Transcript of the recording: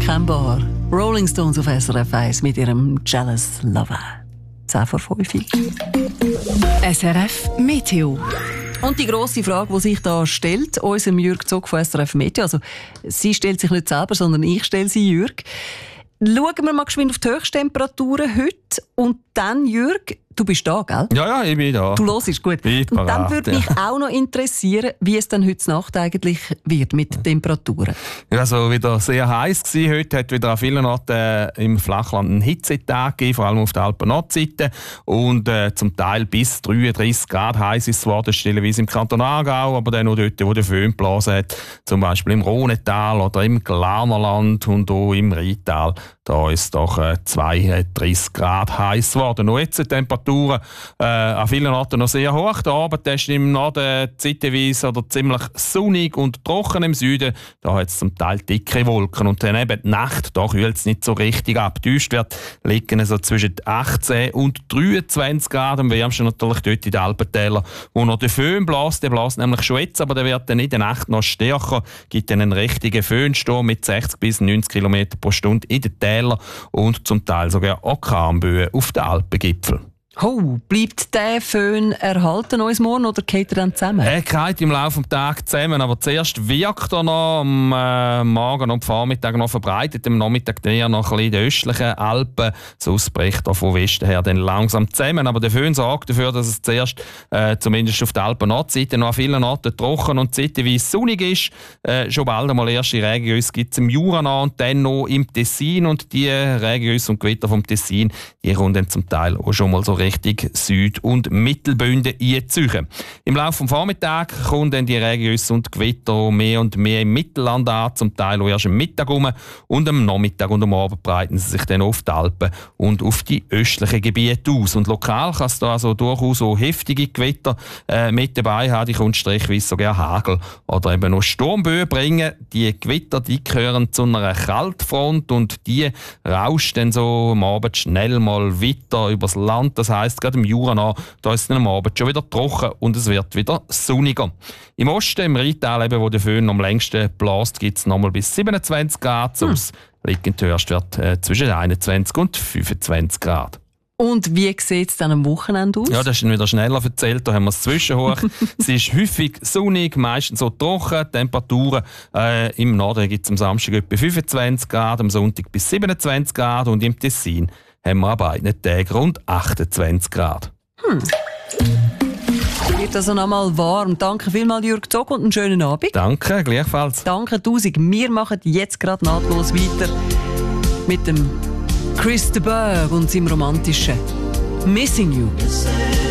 unverkennbar. Rolling Stones auf SRF 1 mit ihrem Jealous Lover. 10 vor 5. SRF Meteo. Und die grosse Frage, die sich da stellt, unserem Jürg Zog von SRF Meteo, also sie stellt sich nicht selber, sondern ich stelle sie Jürg. Schauen wir mal geschwind auf die Höchsttemperaturen heute und dann, Jürg, du bist da, gell? Ja, ich bin da. Du hörst, gut. Und dann würde mich auch noch interessieren, wie es dann heute Nacht eigentlich wird mit den Temperaturen. Ja, also wieder sehr heiß gewesen. Heute hat wieder an vielen Orten im Flachland einen Hitzetag gegeben, vor allem auf der Alpen-Nordseite. Und zum Teil bis 33 Grad heiß ist es geworden, stellenweise im Kanton Aargau, aber dann auch dort, wo der Föhn geblasen hat, zum Beispiel im Rhonetal oder im Glarnerland und auch im Rheintal. Da ist doch 32 Grad heiß geworden. Und jetzt die Temperaturen an vielen Orten noch sehr hoch. Der Abend ist im Norden zeitweise oder ziemlich sonnig und trocken im Süden. Da hat es zum Teil dicke Wolken. Und dann eben die Nacht, da kühlt es nicht so richtig ab. Die Höchstwerte liegen so zwischen 18 und 23 Grad. Am wärmsten natürlich dort in den Alpentälern, wo noch der Föhn bläst. Der bläst nämlich schon jetzt, aber der wird dann in der Nacht noch stärker. Gibt dann einen richtigen Föhnsturm mit 60 bis 90 km pro Stunde in den Tälern und zum Teil sogar Orkanböen auf den Alpengipfeln. Oh, bleibt der Föhn erhalten uns morgen oder geht er dann zusammen? Er geht im Laufe des Tages zusammen, aber zuerst wirkt er noch am Morgen und Vormittag noch verbreitet, am Nachmittag eher noch ein bisschen in den östlichen Alpen. Sonst bricht er von Westen her dann langsam zusammen. Aber der Föhn sorgt dafür, dass es zuerst zumindest auf der Alpen-Nordseite noch an vielen Orten trocken und zeitweise sonnig ist. Schon bald einmal erste Regengüsse gibt es im Jura und dann noch im Tessin. Und die Regengüsse und Gewitter vom Tessin, die kommen dann zum Teil auch schon mal so Richtung Süd- und Mittelbünden einziehen. Im Laufe des Vormittags kommen dann die Regengüsse und Gewitter mehr und mehr im Mittelland an, zum Teil auch erst am Mittag rum. Und am Nachmittag und am Abend breiten sie sich dann auf die Alpen und auf die östlichen Gebiete aus. Und lokal kann es da also durchaus so heftige Gewitter mit dabei haben. Die können strichweise sogar Hagel oder eben noch Sturmböen bringen. Die Gewitter, die gehören zu einer Kaltfront und die rauscht dann so am Abend schnell mal weiter übers Land. Das heisst, gerade im Jura, da ist es am Abend schon wieder trocken und es wird wieder sonniger. Im Osten, im Rheintal, eben, wo der Föhn am längsten bläst, gibt es nochmal bis 27 Grad. Sonst liegt der Höchstwert zwischen 21 und 25 Grad. Und wie sieht es dann am Wochenende aus? Ja, das ist dann wieder schneller erzählt. Da haben wir das Zwischenhoch. Es ist häufig sonnig, meistens so trocken. Temperaturen im Norden gibt es am Samstag etwa 25 Grad, am Sonntag bis 27 Grad und im Tessin haben wir an beiden Tagen rund 28 Grad. Wird also noch mal warm. Danke vielmals, Jürg Zog, und einen schönen Abend. Danke, gleichfalls. Danke 1000. Wir machen jetzt gerade nahtlos weiter mit dem Chris de Burgh und seinem romantischen Missing You.